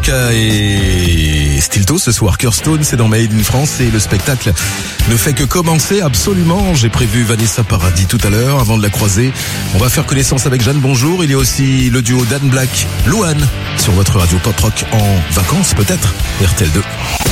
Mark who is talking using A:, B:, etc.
A: Metallica et Stilto ce soir. Kirstone, c'est dans Made in France et le spectacle ne fait que commencer absolument. J'ai prévu Vanessa Paradis tout à l'heure avant de la croiser. On va faire connaissance avec Jeanne, bonjour. Il y a aussi le duo Dan Black, Louane sur votre radio pop rock en vacances peut-être, RTL2.